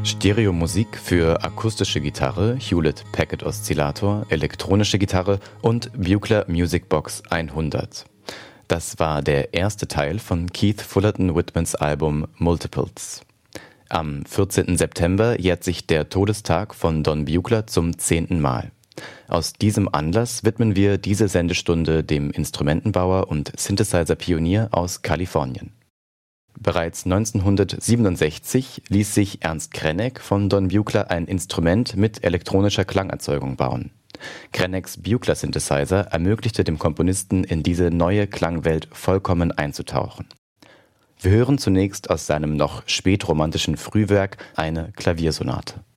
Stereomusik für akustische Gitarre, Hewlett-Packard Oszillator, elektronische Gitarre und Buchla Music Box 100. Das war der erste Teil von Keith Fullerton Whitmans Album Multiples. Am 14. September jährt sich der Todestag von Don Buchla zum 10. Mal. Aus diesem Anlass widmen wir diese Sendestunde dem Instrumentenbauer und Synthesizer-Pionier aus Kalifornien. Bereits 1967 ließ sich Ernst Krenek von Don Buchla ein Instrument mit elektronischer Klangerzeugung bauen. Kreneks Buchla-Synthesizer ermöglichte dem Komponisten, in diese neue Klangwelt vollkommen einzutauchen. Wir hören zunächst aus seinem noch spätromantischen Frühwerk eine Klaviersonate.